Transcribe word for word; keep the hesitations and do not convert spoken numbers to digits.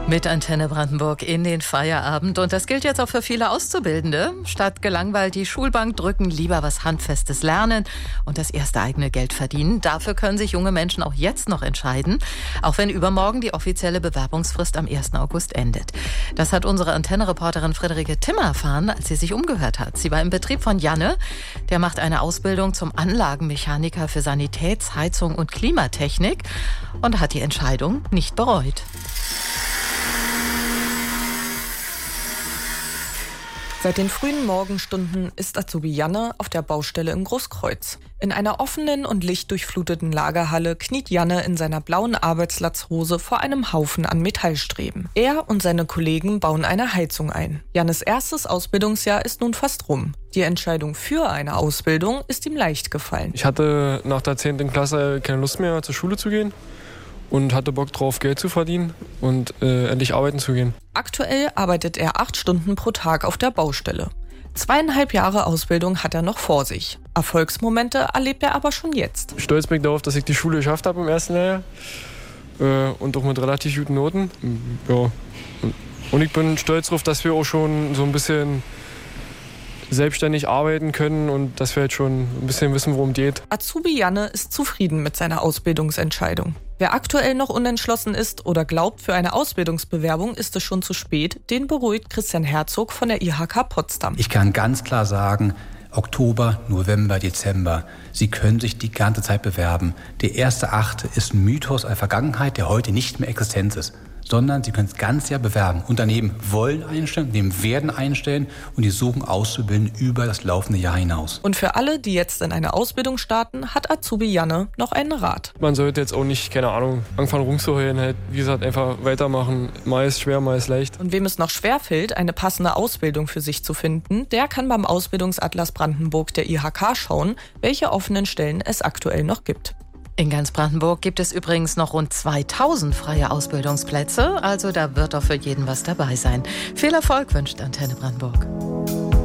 Mit Antenne Brandenburg in den Feierabend. Und das gilt jetzt auch für viele Auszubildende. Statt gelangweilt die Schulbank drücken, lieber was Handfestes lernen und das erste eigene Geld verdienen. Dafür können sich junge Menschen auch jetzt noch entscheiden, auch wenn übermorgen die offizielle Bewerbungsfrist am ersten August endet. Das hat unsere Antenne-Reporterin Friederike Timmer erfahren, als sie sich umgehört hat. Sie war im Betrieb von Janne. Der macht eine Ausbildung zum Anlagenmechaniker für Sanitäts-, Heizung und Klimatechnik und hat die Entscheidung nicht bereut. Seit den frühen Morgenstunden ist Azubi Janne auf der Baustelle in Großkreuz. In einer offenen und lichtdurchfluteten Lagerhalle kniet Janne in seiner blauen Arbeitslatzhose vor einem Haufen an Metallstreben. Er und seine Kollegen bauen eine Heizung ein. Jannes erstes Ausbildungsjahr ist nun fast rum. Die Entscheidung für eine Ausbildung ist ihm leicht gefallen. Ich hatte nach der zehnten Klasse keine Lust mehr, zur Schule zu gehen. Und hatte Bock drauf, Geld zu verdienen und äh, endlich arbeiten zu gehen. Aktuell arbeitet er acht Stunden pro Tag auf der Baustelle. Zweieinhalb Jahre Ausbildung hat er noch vor sich. Erfolgsmomente erlebt er aber schon jetzt. Stolz bin ich darauf, dass ich die Schule geschafft habe im ersten Jahr. Äh, und auch mit relativ guten Noten. Ja. Und ich bin stolz darauf, dass wir auch schon so ein bisschen selbstständig arbeiten können und dass wir jetzt schon ein bisschen wissen, worum es geht. Azubi Janne ist zufrieden mit seiner Ausbildungsentscheidung. Wer aktuell noch unentschlossen ist oder glaubt, für eine Ausbildungsbewerbung ist es schon zu spät, den beruhigt Christian Herzog von der I H K Potsdam. Ich kann ganz klar sagen, Oktober, November, Dezember, Sie können sich die ganze Zeit bewerben. Der erste Achte ist ein Mythos einer Vergangenheit, der heute nicht mehr existent ist. Sondern Sie können das ganze Jahr bewerben. Unternehmen wollen einstellen, Unternehmen werden einstellen und die suchen Auszubildende über das laufende Jahr hinaus. Und für alle, die jetzt in eine Ausbildung starten, hat Azubi Janne noch einen Rat. Man sollte jetzt auch nicht, keine Ahnung, anfangen rumzuheulen, halt, wie gesagt, einfach weitermachen. Mal ist schwer, mal ist leicht. Und wem es noch schwerfällt, eine passende Ausbildung für sich zu finden, der kann beim Ausbildungsatlas Brandenburg der I H K schauen, welche offenen Stellen es aktuell noch gibt. In ganz Brandenburg gibt es übrigens noch rund zweitausend freie Ausbildungsplätze, also da wird doch für jeden was dabei sein. Viel Erfolg wünscht Antenne Brandenburg.